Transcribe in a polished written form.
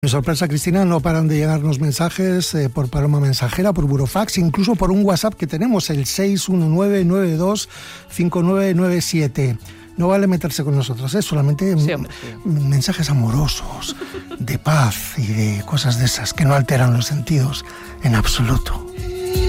Mi sorpresa, Cristina, no paran de llegarnos mensajes por Paloma Mensajera, por Burofax, incluso por un WhatsApp que tenemos, el 619925997. No vale meterse con nosotros, solamente mensajes amorosos, de paz y de cosas de esas que no alteran los sentidos en absoluto.